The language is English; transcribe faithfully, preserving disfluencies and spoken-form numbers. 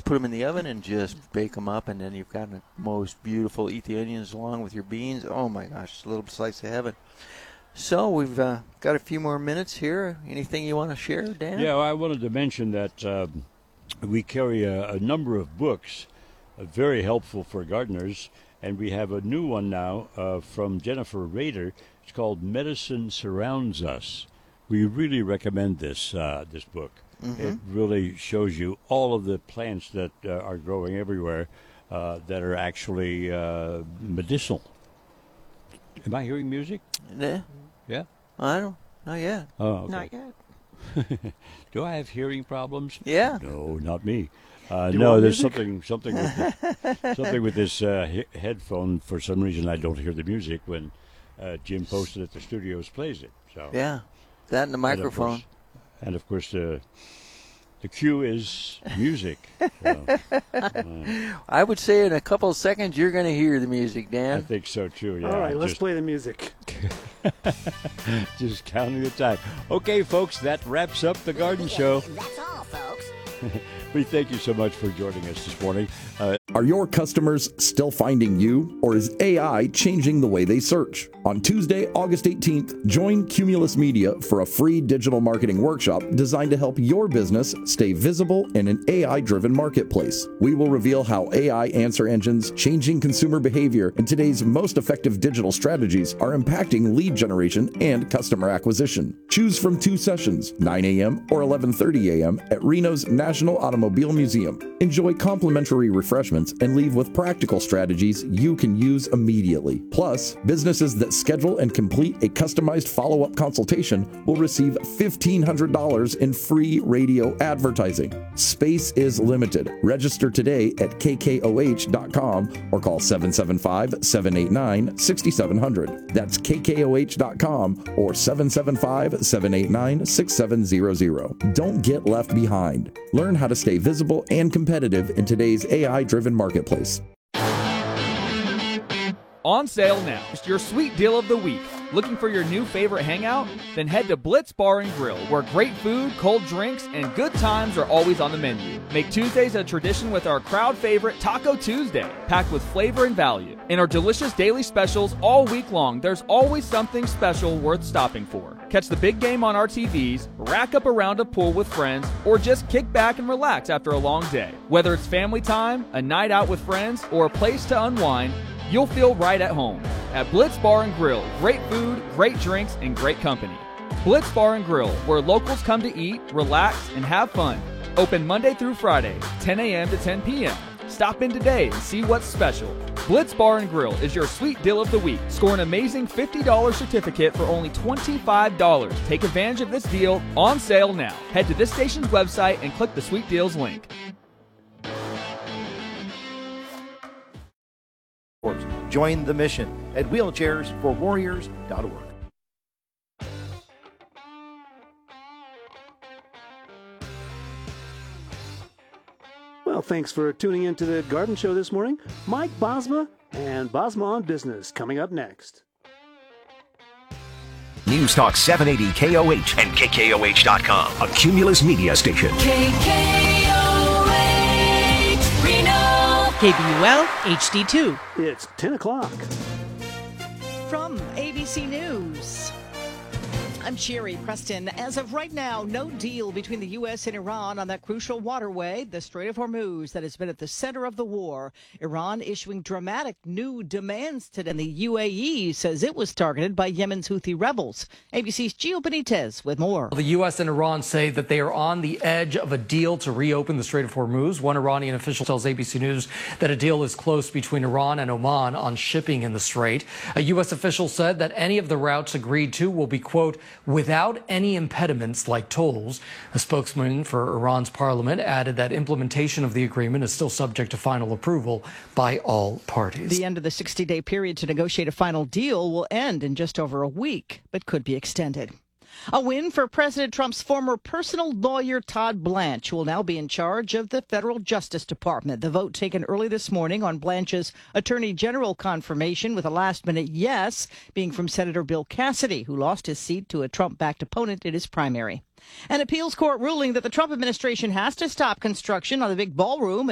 just put them in the oven and just bake them up, and then you've got the most beautiful, eat the onions along with your beans. Oh, my gosh, a little slice of heaven. So we've uh, got a few more minutes here. Anything you want to share, Dan? Yeah, well, I wanted to mention that uh, we carry a, a number of books, uh, very helpful for gardeners, and we have a new one now uh, from Jennifer Rader. It's called Medicine Surrounds Us. We really recommend this uh, this book. Mm-hmm. It really shows you all of the plants that uh, are growing everywhere uh, that are actually uh, medicinal. Am I hearing music? Yeah. Yeah? I don't. Not yet. Oh, okay. Not yet. Do I have hearing problems? Yeah. No, not me. Uh, no, there's something something with this, something with this uh, he- headphone. For some reason, I don't hear the music when uh, Jim posted at the studios plays it. So yeah, that and the microphone. And of course, the the cue is music. So, uh, I would say in a couple of seconds you're going to hear the music, Dan. I think so too. Yeah. All right, let's just, play the music. Just counting the time. Okay, folks, that wraps up the Garden Show. That's all, folks. We thank you so much for joining us this morning. Uh, Are your customers still finding you, or is A I changing the way they search? On Tuesday, August eighteenth, join Cumulus Media for a free digital marketing workshop designed to help your business stay visible in an A I-driven marketplace. We will reveal how A I answer engines, changing consumer behavior, and today's most effective digital strategies are impacting lead generation and customer acquisition. Choose from two sessions, nine a.m. or eleven thirty a.m. at Reno's National Automobile Museum. Enjoy complimentary refreshments and leave with practical strategies you can use immediately. Plus, businesses that schedule and complete a customized follow-up consultation will receive fifteen hundred dollars in free radio advertising. Space is limited. Register today at k k o h dot com or call seven seven five, seven eight nine, six seven zero zero. That's k k o h dot com or seven seven five, seven eight nine, six seven zero zero. Don't get left behind. Learn how to stay visible and competitive in today's A I-driven marketplace. On sale now. It's your sweet deal of the week. Looking for your new favorite hangout? Then head to Blitz Bar and Grill, where great food, cold drinks, and good times are always on the menu. Make Tuesdays a tradition with our crowd favorite Taco Tuesday, packed with flavor and value. In our delicious daily specials all week long, there's always something special worth stopping for. Catch the big game on our T Vs, rack up around a pool with friends, or just kick back and relax after a long day. Whether it's family time, a night out with friends, or a place to unwind, you'll feel right at home. At Blitz Bar and Grill, great food, great drinks, and great company. Blitz Bar and Grill, where locals come to eat, relax, and have fun. Open Monday through Friday, ten a.m. to ten p.m. Stop in today and see what's special. Blitz Bar and Grill is your sweet deal of the week. Score an amazing fifty dollars certificate for only twenty-five dollars. Take advantage of this deal on sale now. Head to this station's website and click the Sweet Deals link. Join the mission at wheelchairs for warriors dot org. Well, thanks for tuning in to the Garden Show this morning. Mike Bosma and Bosma on Business coming up next. News Talk seven eighty K O H and K K O H dot com, a Cumulus media station. K K O H, Reno. K B U L H D two. It's ten o'clock. From A B C News, I'm Sherry Preston. As of right now, no deal between the U S and Iran on that crucial waterway, the Strait of Hormuz, that has been at the center of the war. Iran issuing dramatic new demands today. And the U A E says it was targeted by Yemen's Houthi rebels. A B C's Gio Benitez with more. The U S and Iran say that they are on the edge of a deal to reopen the Strait of Hormuz. One Iranian official tells A B C News that a deal is close between Iran and Oman on shipping in the strait. A U S official said that any of the routes agreed to will be, quote, without any impediments like tolls. A spokesman for Iran's parliament added that implementation of the agreement is still subject to final approval by all parties. The end of the sixty-day period to negotiate a final deal will end in just over a week, but could be extended. A win for President Trump's former personal lawyer, Todd Blanche, who will now be in charge of the federal Justice Department. The vote taken early this morning on Blanche's Attorney General confirmation, with a last-minute yes being from Senator Bill Cassidy, who lost his seat to a Trump-backed opponent in his primary. An appeals court ruling that the Trump administration has to stop construction on the big ballroom